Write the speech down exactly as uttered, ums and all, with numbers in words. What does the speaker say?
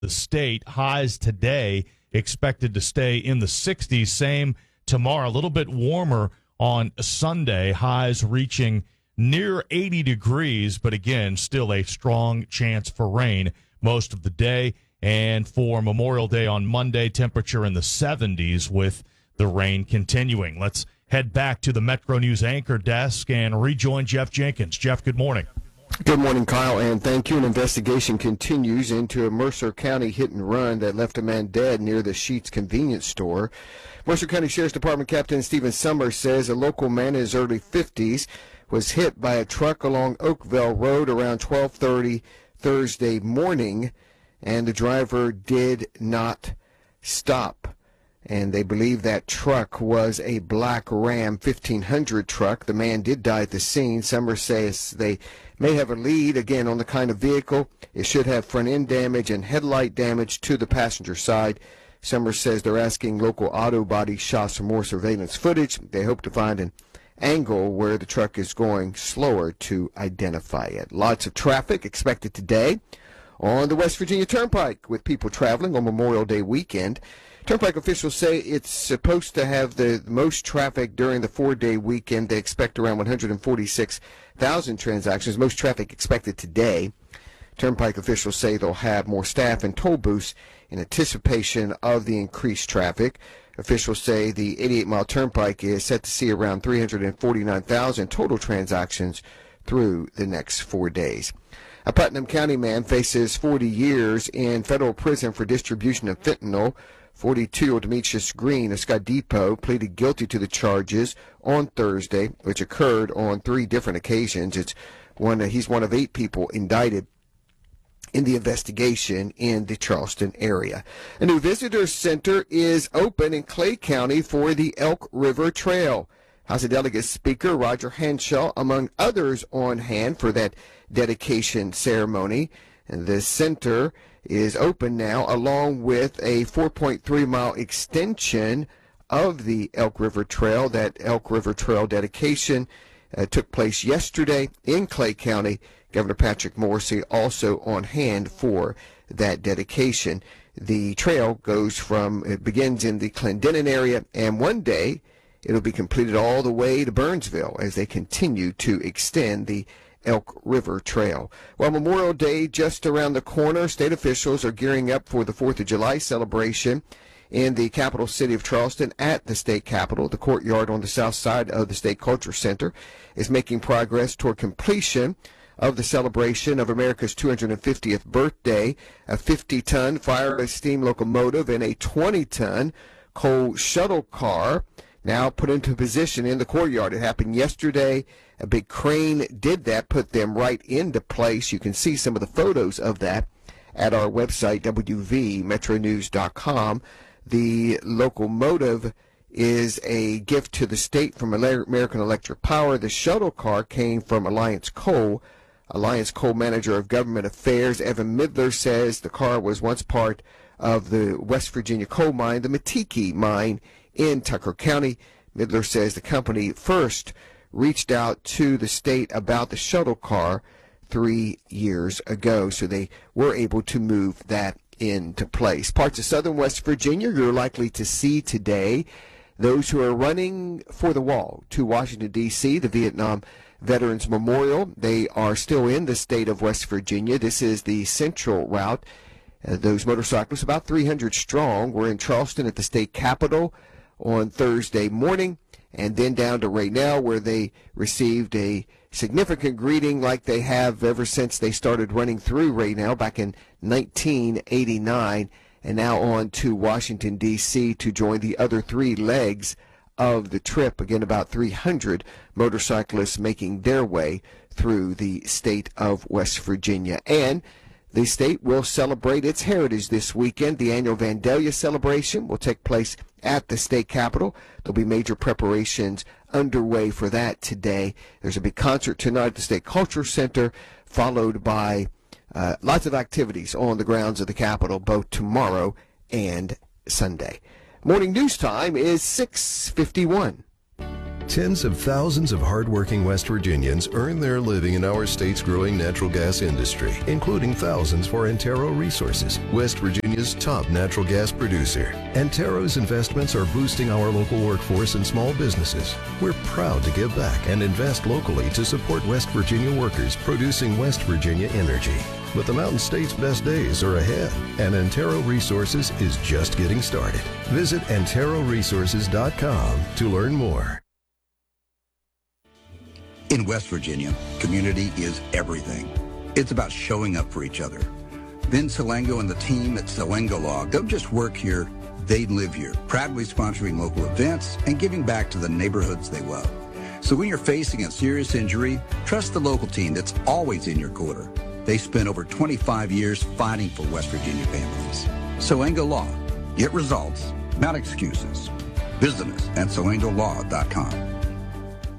the state. Highs today expected to stay in the sixties. Same tomorrow, a little bit warmer on Sunday. Highs reaching near eighty degrees, but again, still a strong chance for rain most of the day. And for Memorial Day on Monday, temperature in the seventies with the rain continuing. Let's head back to the Metro News anchor desk and rejoin Jeff Jenkins. Jeff, good morning. Good morning, Kyle, and thank you. An investigation continues into a Mercer County hit and run that left a man dead near the Sheetz convenience store. Mercer County Sheriff's Department Captain Stephen Summers says a local man in his early fifties was hit by a truck along Oakville Road around twelve thirty Thursday morning, and the driver did not stop. And they believe that truck was a black Ram fifteen hundred truck. The man did die at the scene. Summers says they may have a lead, again, on the kind of vehicle. It should have front-end damage and headlight damage to the passenger side. Summers says they're asking local auto body shops for more surveillance footage. They hope to find an angle where the truck is going slower to identify it. Lots of traffic expected today on the West Virginia Turnpike with people traveling on Memorial Day weekend. Turnpike officials say it's supposed to have the most traffic during the four-day weekend. They expect around one hundred forty-six thousand transactions, most traffic expected today. Turnpike officials say they'll have more staff and toll booths in anticipation of the increased traffic. Officials say the eighty-eight mile Turnpike is set to see around three hundred forty-nine thousand total transactions through the next four days. A Putnam County man faces forty years in federal prison for distribution of fentanyl. forty-two-year-old Demetrius Green of Scott Depot pleaded guilty to the charges on Thursday, which occurred on three different occasions. It's one. He's one of eight people indicted in the investigation in the Charleston area. A new visitor center is open in Clay County for the Elk River Trail. House of Delegates Speaker Roger Hanshaw, among others, on hand for that dedication ceremony. And the center is open now, along with a four point three mile extension of the Elk River Trail. That Elk River Trail dedication uh, took place yesterday in Clay County. Governor Patrick Morrisey also on hand for that dedication. The trail goes from, it begins in the Clendenin area, and one day it'll be completed all the way to Burnsville as they continue to extend the Elk River Trail. While Memorial Day just around the corner, state officials are gearing up for the fourth of July celebration in the capital city of Charleston at the state capitol. The courtyard on the south side of the State Culture Center is making progress toward completion of the celebration of America's two hundred fiftieth birthday. A fifty ton fireless steam locomotive and a twenty ton coal shuttle car now put into position in the courtyard. It happened yesterday. A big crane did that, put them right into place. You can see some of the photos of that at our website, W V metro news dot com. The locomotive is a gift to the state from American Electric Power. The shuttle car came from Alliance Coal. Alliance Coal Manager of Government Affairs, Evan Midler, says the car was once part of the West Virginia coal mine, the Meteeke mine in Tucker County. Midler says the company first reached out to the state about the shuttle car three years ago, so they were able to move that into place. Parts of southern West Virginia you're likely to see today. Those who are running for the wall to Washington, D C, the Vietnam Veterans Memorial, they are still in the state of West Virginia. This is the central route. Uh, those motorcyclists, about three hundred strong, were in Charleston at the state capitol on Thursday morning, and then down to Raynell, where they received a significant greeting like they have ever since they started running through Raynell back in nineteen eighty-nine, and now on to Washington, D C to join the other three legs of the trip. Again, about three hundred motorcyclists making their way through the state of West Virginia. And the state will celebrate its heritage this weekend. The annual Vandalia celebration will take place at the state capitol. There'll be major preparations underway for that today. There's a big concert tonight at the State Culture Center, followed by uh, lots of activities on the grounds of the Capitol, both tomorrow and Sunday. Morning news time is six fifty-one. Tens of thousands of hardworking West Virginians earn their living in our state's growing natural gas industry, including thousands for Antero Resources, West Virginia's top natural gas producer. Antero's investments are boosting our local workforce and small businesses. We're proud to give back and invest locally to support West Virginia workers producing West Virginia energy. But the Mountain State's best days are ahead, and Antero Resources is just getting started. Visit antero resources dot com to learn more. In West Virginia, community is everything. It's about showing up for each other. Vin Salengo and the team at Salengo Law don't just work here, they live here, proudly sponsoring local events and giving back to the neighborhoods they love. So when you're facing a serious injury, trust the local team that's always in your corner. They spent over twenty-five years fighting for West Virginia families. Salengo Law. Get results, not excuses. Visit us at salengo law dot com.